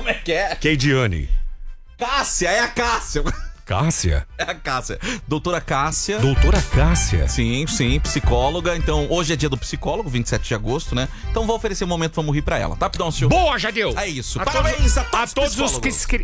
Como é que é? Keidiane. Cássia, é a Cássia. Cássia? É a Cássia. Doutora Cássia. Doutora Cássia? Sim, psicóloga. Então, hoje é dia do psicólogo, 27 de agosto, né? Então, vou oferecer um momento, vamos rir pra ela, tá? Silvio. Boa, Jadeu! É isso. Parabéns a todos os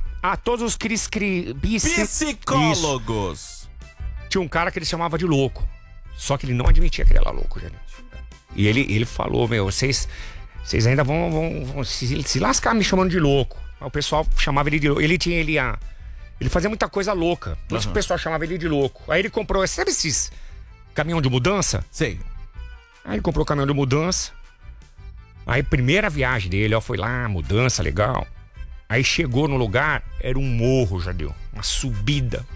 psicólogos. Tinha um cara que ele chamava de louco. Só que ele não admitia que ele era louco, Jadeu. E ele falou, vocês ainda vão se lascar me chamando de louco. O pessoal chamava ele de louco. Ele fazia muita coisa louca. Por isso que o pessoal chamava ele de louco. Aí ele comprou, sabe esses caminhão de mudança? Sei. Aí ele comprou o caminhão de mudança. Aí primeira viagem dele, foi lá, mudança, legal. Aí chegou no lugar, era um morro, Jadeu. Uma subida.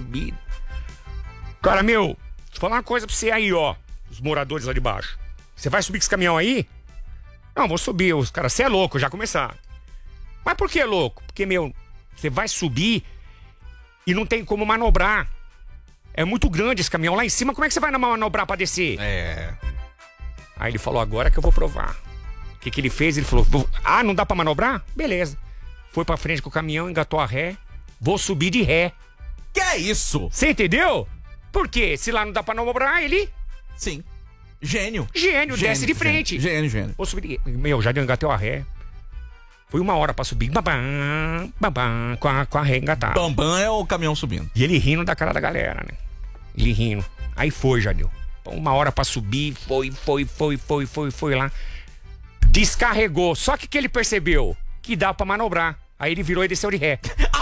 Cara, vou falar uma coisa pra você aí, os moradores lá de baixo. Você vai subir com esse caminhão aí? Não, vou subir. Os caras, você é louco, já começaram. Mas por que é louco? Porque, você vai subir e não tem como manobrar. É muito grande esse caminhão lá em cima, como é que você vai manobrar pra descer? Aí ele falou, agora que eu vou provar. O que ele fez? Ele falou, não dá pra manobrar? Beleza. Foi pra frente com o caminhão, engatou a ré. Vou subir de ré. Que é isso? Você entendeu? Por quê? Se lá não dá pra manobrar, ele... Sim. Gênio, desce de frente. Gênio. Vou subir de... já engateu a ré. Foi 1 hora pra subir. Babam, com a ré engatada. Bambam é o caminhão subindo. E ele rindo da cara da galera, né? Ele rindo. Aí foi, Jadeu. 1 hora pra subir, foi lá. Descarregou. Só que ele percebeu que dá pra manobrar. Aí ele virou e desceu de ré.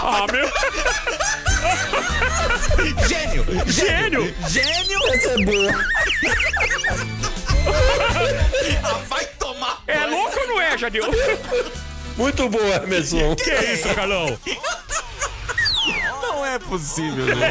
Gênio! Essa é boa. Vai tomar. É louco ou não é, Jadeu? Muito boa, Emerson. Que isso, Carlão? Não é possível, gente.